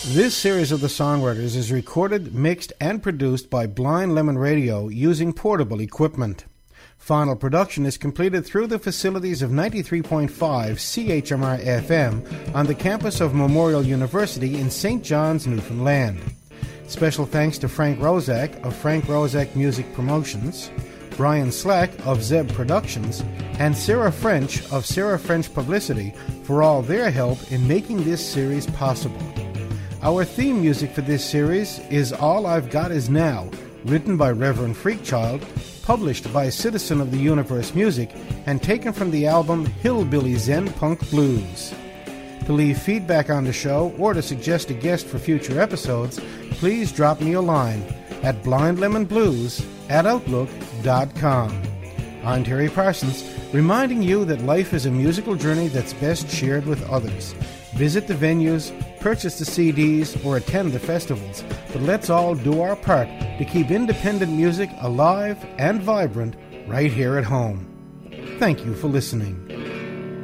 This series of The Songwriters is recorded, mixed, and produced by Blind Lemon Radio using portable equipment. Final production is completed through the facilities of 93.5 CHMR FM on the campus of Memorial University in St. John's, Newfoundland. Special thanks to Frank Rozak of Frank Rozak Music Promotions, Brian Slack of Zeb Productions, and Sarah French of Sarah French Publicity for all their help in making this series possible. Our theme music for this series is All I've Got Is Now, written by Reverend Freakchild, published by Citizen of the Universe Music, and taken from the album Hillbilly Zen Punk Blues. To leave feedback on the show or to suggest a guest for future episodes, please drop me a line at blindlemonblues@outlook.com. I'm Terry Parsons, reminding you that life is a musical journey that's best shared with others. Visit the venues, purchase the CDs, or attend the festivals, but let's all do our part to keep independent music alive and vibrant right here at home. Thank you for listening.